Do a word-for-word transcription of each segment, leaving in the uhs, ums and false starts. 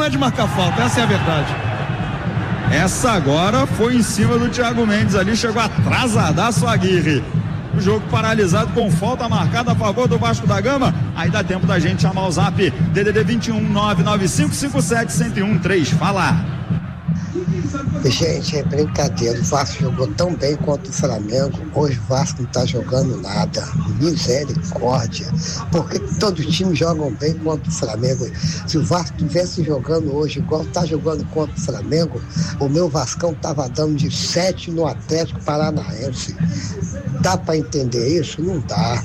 é de marcar falta, essa é a verdade. Essa agora foi em cima do Thiago Mendes ali, chegou atrasadaço Aguirre. O jogo paralisado com falta marcada a favor do Vasco da Gama. Aí dá tempo da gente chamar o zap D D D vinte e um, nove nove cinco cinco sete, um zero um três. Fala. Gente, é brincadeira. O Vasco jogou tão bem contra o Flamengo. Hoje o Vasco não tá jogando nada. Misericórdia. Porque todos os times jogam bem contra o Flamengo. Se o Vasco estivesse jogando hoje igual tá jogando contra o Flamengo, o meu Vascão tava dando de sete no Atlético Paranaense. Dá pra entender isso? Não dá.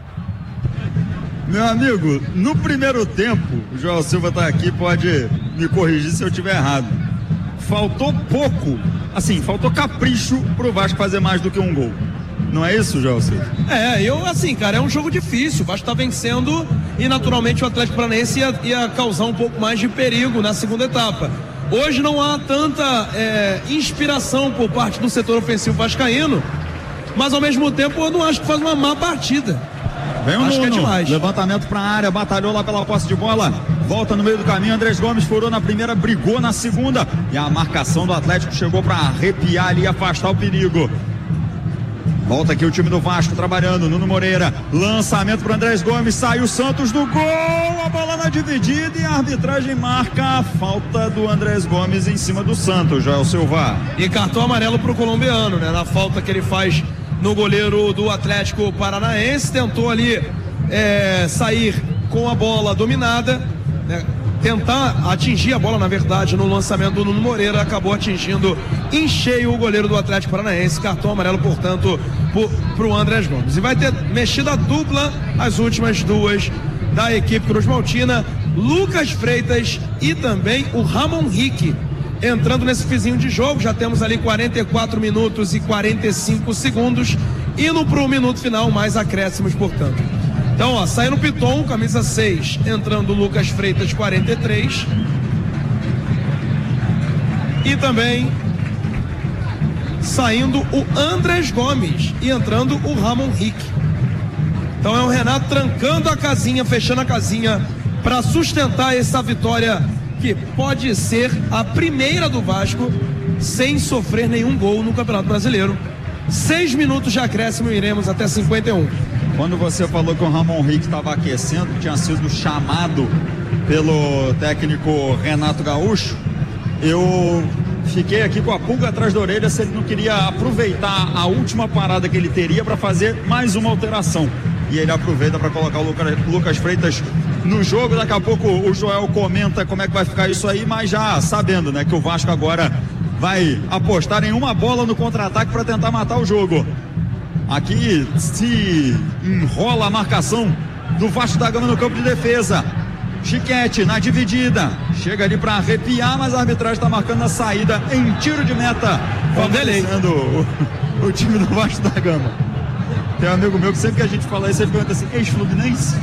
Meu amigo, no primeiro tempo, o João Silva tá aqui, pode me corrigir se eu estiver errado. Faltou pouco, assim, faltou capricho pro Vasco fazer mais do que um gol. Não é isso, João Silva? É, eu, assim, cara, é um jogo difícil. O Vasco tá vencendo e, naturalmente, o Atlético Paranaense ia, ia causar um pouco mais de perigo na segunda etapa. Hoje não há tanta é, inspiração por parte do setor ofensivo vascaíno, mas, ao mesmo tempo, eu não acho que faz uma má partida. Vem o Acho Nuno, que é demais. Levantamento pra área, batalhou lá pela posse de bola, volta no meio do caminho, Andrés Gomes furou na primeira, brigou na segunda, e a marcação do Atlético chegou pra arrepiar ali e afastar o perigo. Volta aqui o time do Vasco trabalhando, Nuno Moreira, lançamento pro Andrés Gomes, sai o Santos do gol, a bola na dividida e a arbitragem marca a falta do Andrés Gomes em cima do Santos, Joel Silva. E cartão amarelo pro colombiano, né? Na falta que ele faz no goleiro do Atlético Paranaense, tentou ali é, sair com a bola dominada, né? Tentar atingir a bola, na verdade, no lançamento do Nuno Moreira, acabou atingindo em cheio o goleiro do Atlético Paranaense. Cartão amarelo, portanto, para o Andrés Gomes. E vai ter mexido a dupla, as últimas duas da equipe cruzmaltina, Lucas Freitas e também o Ramon Rick, entrando nesse fizinho de jogo. Já temos ali quarenta e quatro minutos e quarenta e cinco segundos, indo para o minuto final, mais acréscimos, portanto. Então, ó, saindo o Piton, camisa seis, entrando o Lucas Freitas, quarenta e três. E também saindo o Andrés Gomes e entrando o Ramon Rick. Então é o Renato trancando a casinha, fechando a casinha para sustentar essa vitória que pode ser a primeira do Vasco sem sofrer nenhum gol no Campeonato Brasileiro. Seis minutos de acréscimo e iremos até cinquenta e um. Quando você falou que o Ramon Rick estava aquecendo, tinha sido chamado pelo técnico Renato Gaúcho, eu fiquei aqui com a pulga atrás da orelha se ele não queria aproveitar a última parada que ele teria para fazer mais uma alteração. E ele aproveita para colocar o Lucas, Lucas Freitas no jogo. Daqui a pouco o Joel comenta como é que vai ficar isso aí, mas já sabendo, né, que o Vasco agora vai apostar em uma bola no contra-ataque para tentar matar o jogo. Aqui se enrola a marcação do Vasco da Gama no campo de defesa. Chiquete na dividida, chega ali para arrepiar, mas a arbitragem está marcando a saída em tiro de meta, favorecendo o, o time do Vasco da Gama. Tem um amigo meu que sempre que a gente fala isso, ele pergunta assim: ex-Fluminense?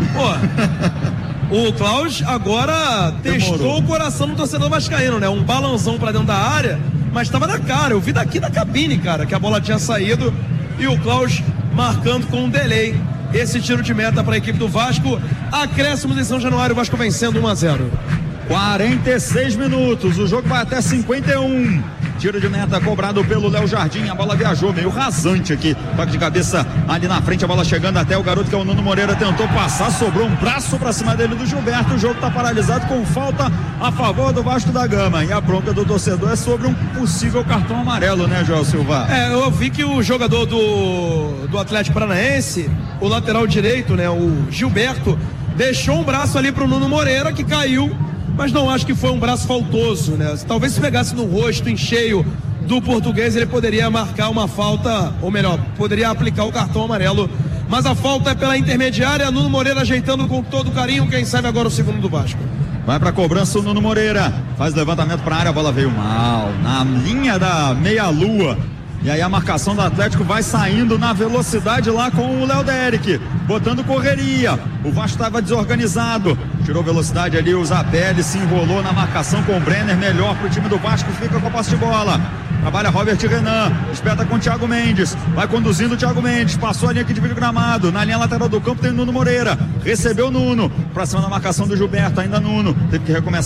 Pô, o Klaus agora testou Demorou. o coração do torcedor vascaíno, né? Um balanção para dentro da área, mas estava na cara. Eu vi daqui da cabine, cara, que a bola tinha saído e o Klaus marcando com um delay esse tiro de meta para a equipe do Vasco. Acréscimos em São Januário, o Vasco vencendo um a zero. quarenta e seis minutos, o jogo vai até cinquenta e um. Tiro de meta cobrado pelo Léo Jardim, a bola viajou meio rasante aqui, toque de cabeça ali na frente, a bola chegando até o garoto que é o Nuno Moreira, tentou passar, sobrou um braço pra cima dele do Gilberto, o jogo tá paralisado com falta a favor do Vasco da Gama, e a bronca do torcedor é sobre um possível cartão amarelo, né, Joel Silva? É, eu vi que o jogador do, do Atlético Paranaense, o lateral direito, né, o Gilberto, deixou um braço ali pro Nuno Moreira, que caiu, mas não acho que foi um braço faltoso, né? Talvez se pegasse no rosto em cheio do português, ele poderia marcar uma falta, ou melhor, poderia aplicar o cartão amarelo, mas a falta é pela intermediária. Nuno Moreira ajeitando com todo carinho, quem sabe agora o segundo do Vasco. Vai pra cobrança o Nuno Moreira, faz levantamento pra área, a bola veio mal, na linha da meia-lua. E aí a marcação do Atlético vai saindo na velocidade lá com o Léo Derek, botando correria. O Vasco estava desorganizado, tirou velocidade ali, o Zapelli se enrolou na marcação com o Brenner, melhor pro time do Vasco, fica com a posse de bola. Trabalha Robert Renan, espeta com o Thiago Mendes, vai conduzindo o Thiago Mendes, passou a linha que divide o gramado, na linha lateral do campo tem o Nuno Moreira, recebeu o Nuno, pra cima da marcação do Gilberto, ainda Nuno, teve que recomeçar